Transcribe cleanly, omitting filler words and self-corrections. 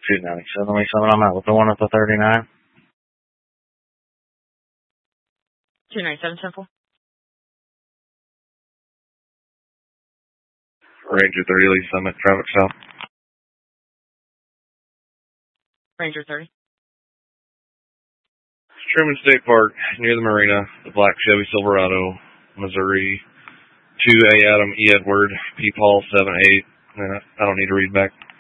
297 Lee Summit. I'm out with the one at the 39. 297 Temple. Ranger 30 Lee Summit, traffic south. Ranger 30. Truman State Park, near the marina, the black Chevy Silverado, Missouri, 2A Adam E. Edward, P. Paul 78. I don't need to read back.